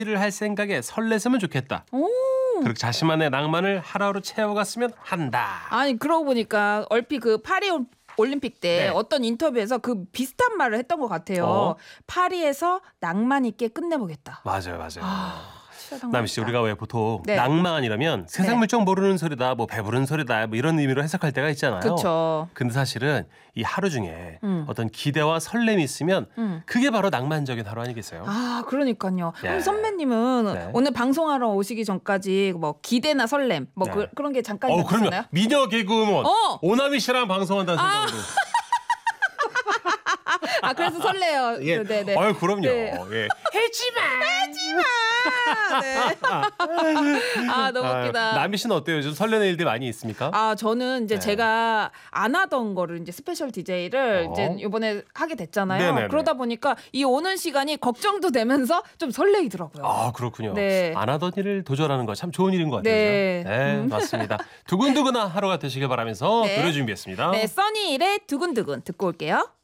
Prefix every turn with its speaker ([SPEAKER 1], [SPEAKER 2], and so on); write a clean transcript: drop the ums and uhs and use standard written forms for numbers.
[SPEAKER 1] 일을 할 생각에 설렜으면 좋겠다.
[SPEAKER 2] 오.
[SPEAKER 1] 그렇게 자신만의 낭만을 하루하루 채워갔으면 한다.
[SPEAKER 2] 아니 그러고 보니까 얼핏 그 파리 올림픽 때
[SPEAKER 1] 네.
[SPEAKER 2] 어떤 인터뷰에서 그 비슷한 말을 했던 것 같아요.
[SPEAKER 1] 어?
[SPEAKER 2] 파리에서 낭만 있게 끝내보겠다.
[SPEAKER 1] 맞아요, 맞아요.
[SPEAKER 2] 진짜
[SPEAKER 1] 남희 씨, 우리가 왜 보통
[SPEAKER 2] 네.
[SPEAKER 1] 낭만이라면 세상
[SPEAKER 2] 네.
[SPEAKER 1] 물정 모르는 소리다, 뭐 배부른 소리다, 뭐 이런 의미로 해석할 때가 있잖아요.
[SPEAKER 2] 그렇죠.
[SPEAKER 1] 근데 사실은 이 하루 중에 어떤 기대와 설렘이 있으면 그게 바로 낭만적인 하루 아니겠어요?
[SPEAKER 2] 아, 그러니까요.
[SPEAKER 1] 예.
[SPEAKER 2] 그럼 선배님은
[SPEAKER 1] 네.
[SPEAKER 2] 오늘 방송하러 오시기 전까지 뭐 기대나 설렘 뭐
[SPEAKER 1] 네.
[SPEAKER 2] 그런 게 잠깐
[SPEAKER 1] 그러면
[SPEAKER 2] 있었나요?
[SPEAKER 1] 미녀 개그우먼
[SPEAKER 2] 어!
[SPEAKER 1] 오나미 씨랑 방송한다는 생각으로.
[SPEAKER 2] 아, 그래서 설레요.
[SPEAKER 1] 예.
[SPEAKER 2] 네네.
[SPEAKER 1] 아유, 그럼요.
[SPEAKER 2] 네.
[SPEAKER 1] 예.
[SPEAKER 2] 네. 아, 너무 웃기다.
[SPEAKER 1] 남희 씨는 어때요? 요즘 설레는 일들 많이 있습니까?
[SPEAKER 2] 아, 저는 이제
[SPEAKER 1] 네.
[SPEAKER 2] 제가 안 하던 거를 이제 스페셜 DJ를 이제 이번에 하게 됐잖아요.
[SPEAKER 1] 네네네.
[SPEAKER 2] 그러다 보니까 이 오는 시간이 걱정도 되면서 좀 설레이더라고요.
[SPEAKER 1] 아, 그렇군요.
[SPEAKER 2] 네.
[SPEAKER 1] 안 하던 일을 도전하는 거 참 좋은 일인 것 같아요.
[SPEAKER 2] 네.
[SPEAKER 1] 네, 맞습니다. 두근두근한 하루가 되시길 바라면서
[SPEAKER 2] 네.
[SPEAKER 1] 노래 준비했습니다.
[SPEAKER 2] 네, 써니일의 두근두근 듣고 올게요.